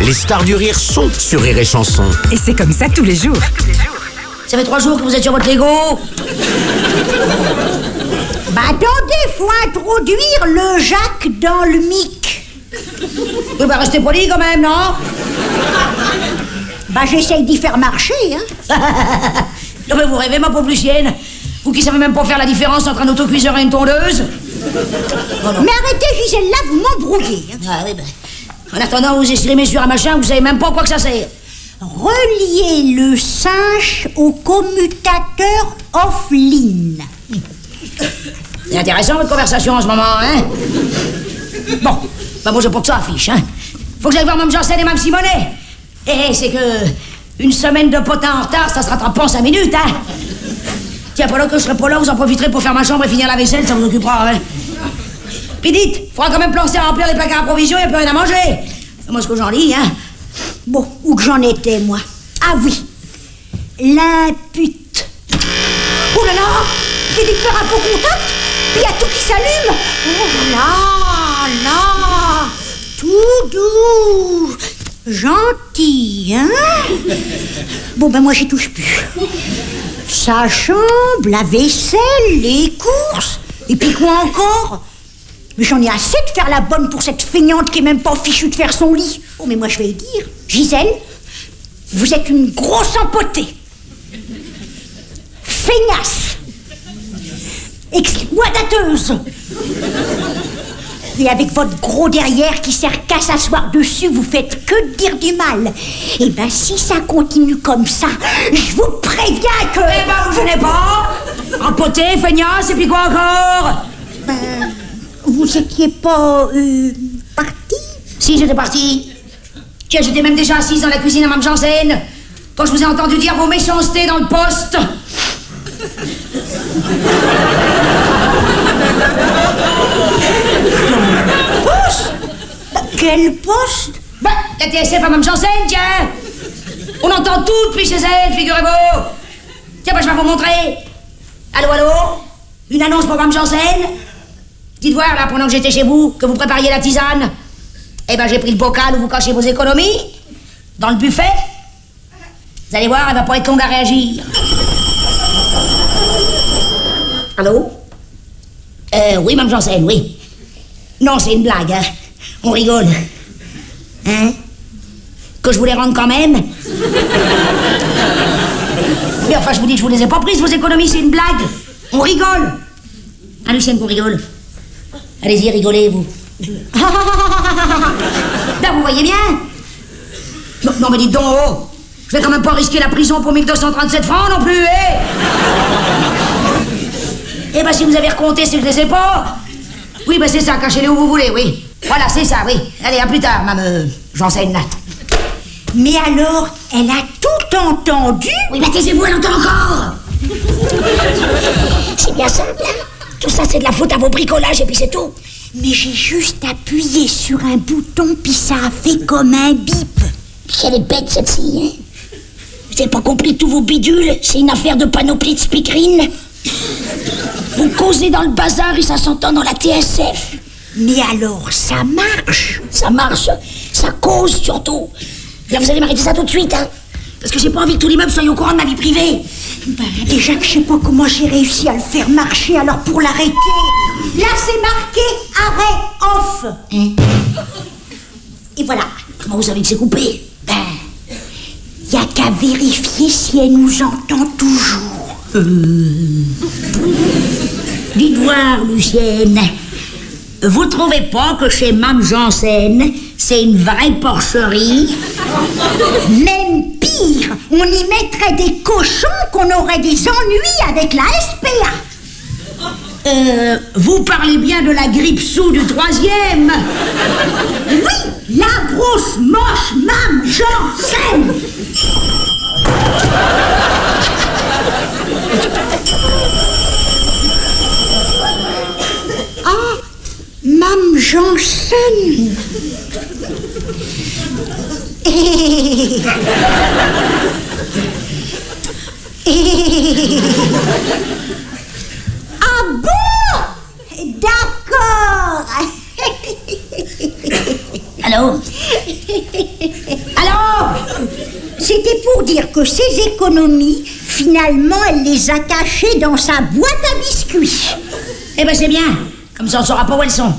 Les stars du rire sont sur Rire et Chanson. Et c'est comme ça tous les jours. Ça fait 3 jours que vous êtes sur votre Lego. Bah attendez, faut introduire le Jacques dans le mic. Vous va rester poli quand même, non? Bah j'essaye d'y faire marcher, hein. Non mais vous rêvez, ma pauvre Lucienne. Vous qui savez même pas faire la différence entre un autocuiseur et une tondeuse. Mais arrêtez, Gisèle, là, vous m'embrouillez. Hein. Ah oui, ben... En attendant, vous estimez sur un machin, vous savez même pas quoi que ça sert. Relier le singe au commutateur offline. C'est intéressant votre conversation en ce moment, hein? Bon, bah moi j'ai pas que ça affiche, hein. Faut que j'aille voir Mme Janssen et Mme Simonet. C'est que... une semaine de potin en retard, ça se rattrape pas en 5 minutes, hein. Tiens, pendant que je serai pas là, vous en profiterez pour faire ma chambre et finir la vaisselle, ça vous occupera, hein. Puis dites, faudra quand même penser à remplir les placards à provisions, il n'y a plus rien à manger. C'est moi ce que j'en dis, hein. Bon, où que j'en étais, moi? Ah oui, l'impute. Oh là là, j'ai dû faire un faux contact, puis il y a tout qui s'allume. Oh là là, tout doux, gentil, hein. Bon, ben moi j'y touche plus. Sa chambre, la vaisselle, les courses, et puis quoi encore? Mais j'en ai assez de faire la bonne pour cette feignante qui est même pas fichue de faire son lit. Oh, mais moi je vais le dire. Gisèle, vous êtes une grosse empotée. Feignasse. Exploitateuse. Et avec votre gros derrière qui sert qu'à s'asseoir dessus, vous faites que de dire du mal. Et ben si ça continue comme ça, je vous préviens que... Eh ben vous venez pas. Empotée, feignasse, et puis quoi encore? Ben... vous étiez pas... parti? Si, j'étais parti. Tiens, j'étais même déjà assise dans la cuisine à Mme Janssen quand je vous ai entendu dire vos méchancetés dans le poste. Poste? Quel poste? Ben, la TSF à Mme Janssen, tiens. On entend tout depuis chez elle, figurez-vous. Tiens, ben, je vais vous montrer. Allô, allô? Une annonce pour Mme Janssen? Dites voir, là, pendant que j'étais chez vous, que vous prépariez la tisane. Eh ben, j'ai pris le bocal où vous cachez vos économies, dans le buffet. Vous allez voir, elle va pas être longue à réagir. Allô? Oui, Mme Janssen, oui. Non, c'est une blague, hein. On rigole. Hein? Que je vous les rende quand même? Mais enfin, je vous dis que je vous les ai pas prises, vos économies, c'est une blague. On rigole. Ah, Lucienne, qu'on rigole. Allez-y, rigolez, vous. Là, vous voyez bien? Non, non, mais dites donc, oh. Je vais quand même pas risquer la prison pour 1237 francs non plus, eh? Eh ben, si vous avez recompté, c'est que je les ai pas. Oui, ben c'est ça, cachez-les où vous voulez, oui. Voilà, c'est ça, oui. Allez, à plus tard, Mme Janssen. Mais alors, elle a tout entendu? Oui, ben taisez-vous, elle entend encore. C'est bien simple, hein. Tout ça, c'est de la faute à vos bricolages et puis c'est tout. Mais j'ai juste appuyé sur un bouton puis ça a fait comme un bip. Elle est bête, celle-ci, hein. Vous n'avez pas compris tous vos bidules? C'est une affaire de panoplie de speakerine. Vous causez dans le bazar et ça s'entend dans la TSF. Mais alors, ça marche? Ça marche, ça cause surtout. Là, vous allez m'arrêter ça tout de suite, hein. Parce que j'ai pas envie que tout l'immeuble soit au courant de ma vie privée. Ben, déjà que je sais pas comment j'ai réussi à le faire marcher, alors pour l'arrêter... Là, c'est marqué arrêt off. Hein? Et voilà. Comment vous savez que c'est coupé? Ben, y a qu'à vérifier si elle nous entend toujours. Dites voir, Lucienne. Vous trouvez pas que chez Mme Janssen, c'est une vraie porcherie? Même pire, on y mettrait des cochons qu'on aurait des ennuis avec la SPA. Vous parlez bien de la grippe sous du 3e? Oui, la grosse moche Mme Janssen. Ah, Mme Janssen. Ah bon? D'accord. Allô? Alors, C'était pour dire que ses économies, finalement, elle les a cachées dans sa boîte à biscuits. eh ben c'est bien. Comme ça, on saura pas où elles sont.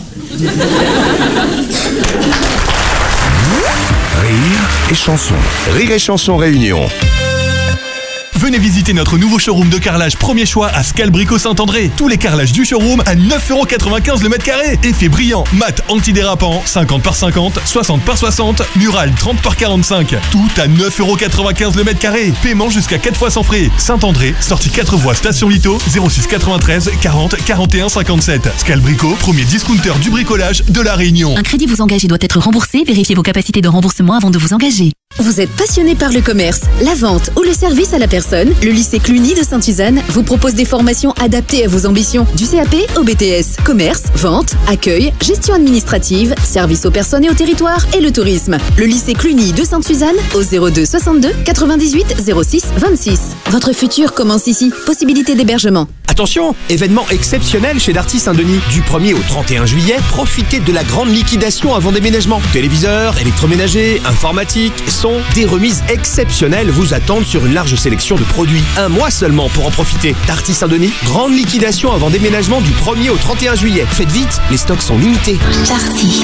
Rire et chanson. Rire et chanson réunion. Venez visiter notre nouveau showroom de carrelage premier choix à Scalbrico Saint-André. Tous les carrelages du showroom à 9,95€ le mètre carré. Effet brillant, mat antidérapant, 50 par 50, 60 par 60, mural 30 par 45. Tout à 9,95€ le mètre carré. Paiement jusqu'à 4 fois sans frais. Saint-André, sortie 4 voies Station Lito, 06 93 40 41 57. Scalbrico, premier discounter du bricolage de La Réunion. Un crédit vous engage et doit être remboursé. Vérifiez vos capacités de remboursement avant de vous engager. Vous êtes passionné par le commerce, la vente ou le service à la personne? Le lycée Cluny de Sainte-Suzanne vous propose des formations adaptées à vos ambitions. Du CAP au BTS, commerce, vente, accueil, gestion administrative, service aux personnes et au territoire et le tourisme. Le lycée Cluny de Sainte-Suzanne au 02 62 98 06 26. Votre futur commence ici. Possibilité d'hébergement. Attention, événement exceptionnel chez Darty Saint-Denis. Du 1er au 31 juillet, profitez de la grande liquidation avant déménagement. Téléviseurs, électroménagers, informatique, son, des remises exceptionnelles vous attendent sur une large sélection de produits. Un mois seulement pour en profiter. Darty Saint-Denis, grande liquidation avant déménagement du 1er au 31 juillet. Faites vite, les stocks sont limités. Darty.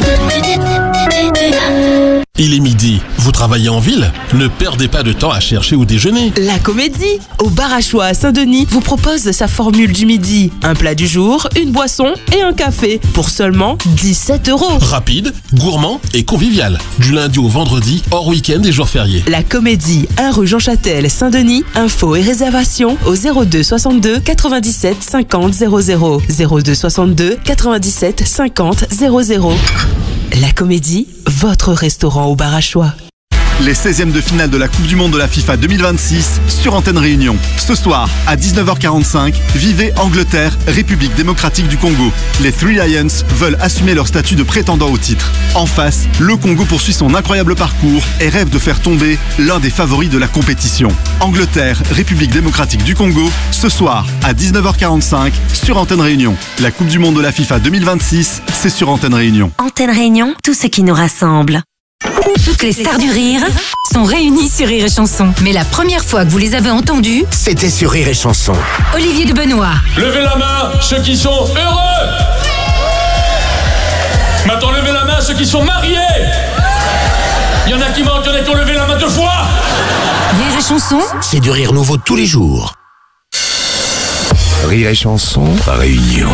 Il est midi. Vous travaillez en ville? Ne perdez pas de temps à chercher où déjeuner. La Comédie, au bar à choix à Saint-Denis, vous propose sa formule du midi. Un plat du jour, une boisson et un café pour seulement 17€. Rapide, gourmand et convivial. Du lundi au vendredi, hors week-end et jours fériés. La Comédie, 1 rue Jean Châtel, Saint-Denis. Infos et réservations au 02 62 97 50 00. 02 62 97 50 00. La Comédie, votre restaurant au bar à choix. Les 16e de finale de la Coupe du Monde de la FIFA 2026 sur Antenne Réunion. Ce soir, à 19h45, vivez Angleterre, République démocratique du Congo. Les Three Lions veulent assumer leur statut de prétendant au titre. En face, le Congo poursuit son incroyable parcours et rêve de faire tomber l'un des favoris de la compétition. Angleterre, République démocratique du Congo, ce soir, à 19h45, sur Antenne Réunion. La Coupe du Monde de la FIFA 2026, c'est sur Antenne Réunion. Antenne Réunion, tout ce qui nous rassemble. Toutes les stars du rire sont réunies sur Rire et Chanson. Mais la première fois que vous les avez entendues, C'était sur Rire et chanson. Olivier de Benoît, Levez la main, ceux qui sont heureux. Maintenant, levez la main, ceux qui sont mariés. Il y en a qui manquent, il y en a qui ont levé la main 2 fois. Rire et Chanson, C'est du rire nouveau tous les jours. Rire et chanson, Réunion.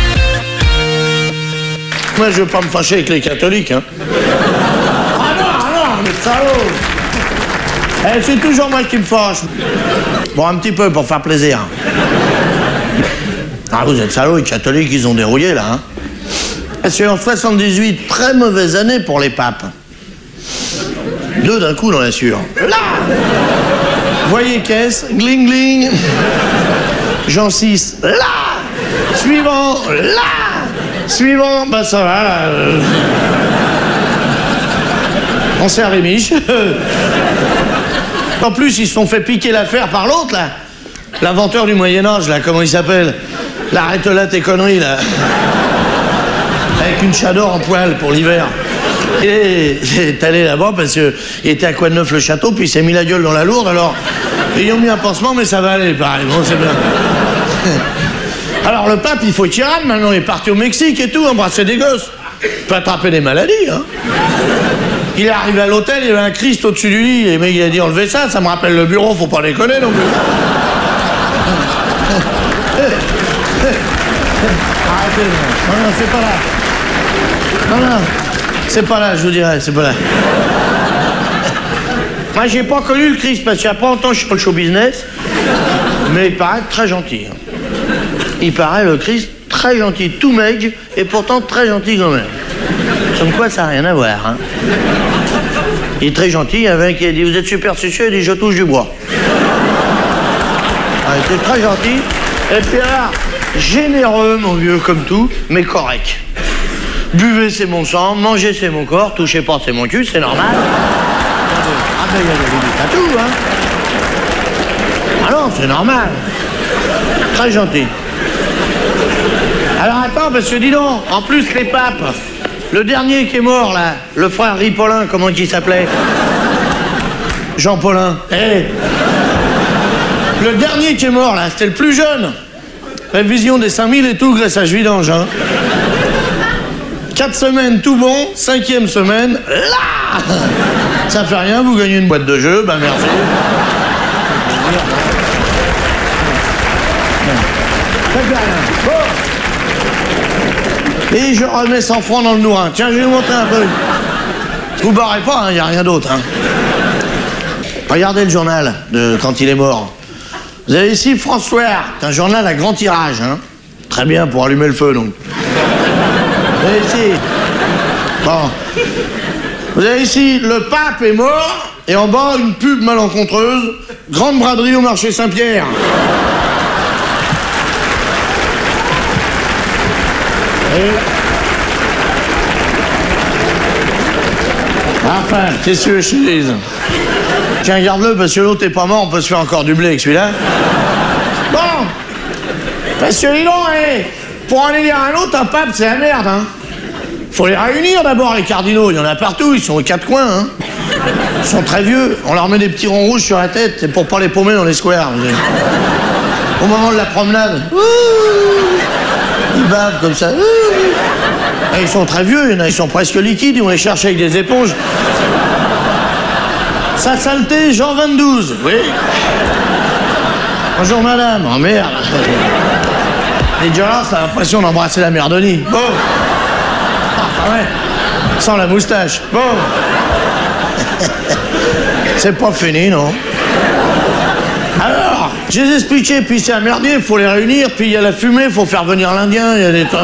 Moi, je veux pas me fâcher avec les catholiques, hein. Ah non, mais salaud. C'est toujours moi qui me fâche. Bon, un petit peu pour faire plaisir. Ah, vous êtes salauds, les catholiques, ils ont dérouillé, là, hein. C'est en 78, très mauvaise année pour les papes. 2 d'un coup, dans la sueur. Là. Voyez caisse, gling gling. Jean 6, là. Suivant, là. Suivant, bah ça va. On s'est à Rémiche. En plus, ils se sont fait piquer l'affaire par l'autre, là. L'inventeur du Moyen-Âge, là, comment il s'appelle? Arrête là tes conneries, là. Avec une chador en poil pour l'hiver. Et j'étais allé là-bas parce qu'il était à Coineuf le château, puis il s'est mis la gueule dans la lourde, alors ils ont mis un pansement, mais ça va aller, pareil. Bon, c'est bien. Alors le pape, il faut qu'il rame maintenant, il est parti au Mexique et tout, embrasser des gosses. Il peut attraper des maladies, hein. Il est arrivé à l'hôtel, il y avait un Christ au-dessus du lit, et le mec il a dit enlevez ça, ça me rappelle le bureau, faut pas déconner non plus. Arrêtez, non, c'est pas là. Non, c'est pas là, je vous dirais, c'est pas là. Moi j'ai pas connu le Christ, parce qu'il y a pas longtemps je suis pas le show business, mais il paraît très gentil. Hein. Il paraît le Christ très gentil, tout maigre, et pourtant très gentil quand même. Comme quoi ça n'a rien à voir, hein. Il est très gentil, il y avait un qui a dit vous êtes superstitieux, il dit je touche du bois. Ah, il était très gentil, et puis là, généreux mon vieux comme tout, mais correct. Buvez c'est mon sang, mangez c'est mon corps, touchez pas c'est mon cul, c'est normal. Ah ben il y a des limites à tout, hein. Ah non, c'est normal. Très gentil. Alors attends, parce que dis donc, en plus les papes, le dernier qui est mort là, le frère Ripollin, comment il s'appelait? Jean Paulin. Eh. Le dernier qui est mort, là, c'était le plus jeune. Révision des 5000 et tout, graissage vidange, hein. 4 semaines, tout bon. 5e semaine, là. Ça fait rien, vous gagnez une boîte de jeu, bah merci. Ça fait rien. Bon. Et je remets 100 francs dans le nourrin. Tiens, je vais vous montrer un peu. Vous barrez pas, il n'y a rien d'autre. Hein. Regardez le journal de quand il est mort. Vous avez ici France Soir, c'est un journal à grand tirage. Hein. Très bien pour allumer le feu, donc. Vous avez ici... Bon. Vous avez ici, le pape est mort, et en bas, une pub malencontreuse, grande braderie au marché Saint-Pierre. Enfin, qu'est-ce que je te dise? Tiens, garde-le, parce que l'autre est pas mort, on peut se faire encore du blé avec celui-là. Bon, parce que dis donc, pour en élire un autre, un pape, c'est la merde, hein. Faut les réunir d'abord, les cardinaux, il y en a partout, ils sont aux 4 coins, hein. Ils sont très vieux, on leur met des petits ronds rouges sur la tête, c'est pour pas les paumer dans les squares. Au moment de la promenade, ils bavent comme ça. Et ils sont très vieux, il y en a, ils sont presque liquides, on les cherche avec des éponges. Sa saleté, Jean 22, oui. Bonjour madame, oh merde. Les Jolas, t'as l'impression d'embrasser la mère Denis. Bon. Ah ouais. Sans la moustache. Bon. C'est pas fini, non? Alors, je les ai expliqué, puis c'est un merdier, faut les réunir, puis il y a la fumée, faut faire venir l'Indien, il y a des trucs.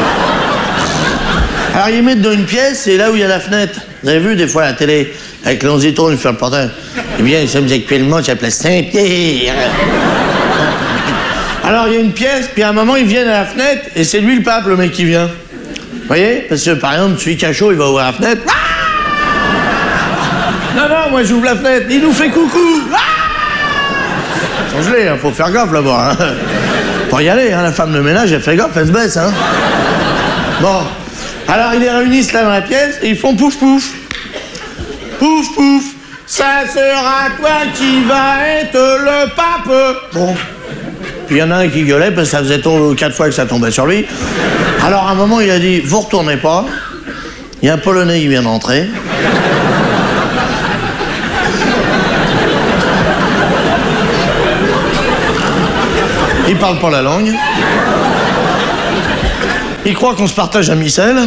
Alors ils mettent dans une pièce, c'est là où il y a la fenêtre. Vous avez vu des fois à la télé, avec l'onziton, il fait le portail. Eh bien, nous sommes actuellement sur la place Saint-Pierre. Alors il y a une pièce, puis à un moment ils viennent à la fenêtre, et c'est lui le pape, le mec qui vient. Vous voyez? Parce que par exemple, celui qui a chaud, il va ouvrir la fenêtre. Non, non, moi j'ouvre la fenêtre, il nous fait coucou. Sans geler, hein, faut faire gaffe là-bas. Hein. Faut y aller, hein, la femme de ménage, elle fait gaffe, elle se baisse. Hein. Bon. Alors ils les réunissent là dans la pièce et ils font pouf pouf. Pouf pouf. Ça sera toi qui va être le pape. Bon. Puis il y en a un qui gueulait parce que ça faisait 4 fois que ça tombait sur lui. Alors à un moment il a dit, vous retournez pas. Il y a un Polonais qui vient d'entrer. Il parle pas la langue. Il croit qu'on se partage un missel.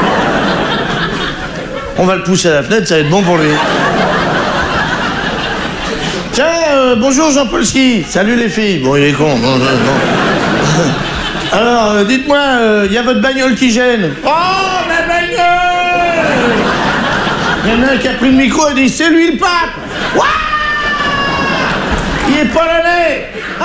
On va le pousser à la fenêtre, ça va être bon pour lui. Tiens, bonjour Jean-Polski. Salut les filles. Bon, il est con. Bon. Alors, dites-moi, il y a votre bagnole qui gêne. Oh, ma bagnole! Il y en a un qui a pris le micro et dit, c'est lui le pape. Ouah! Il est polonais. Ah!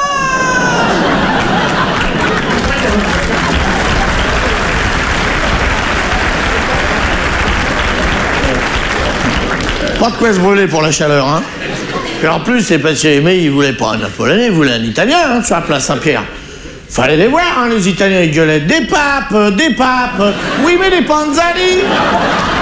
Pas de quoi se brûler pour la chaleur, hein. Et en plus, c'est parce qu'Aimé, il voulait pas un Polonais, il voulait un Italien, hein, sur la place Saint-Pierre. Fallait les voir, hein, les Italiens, ils gueulaient des papes, oui, mais des panzani.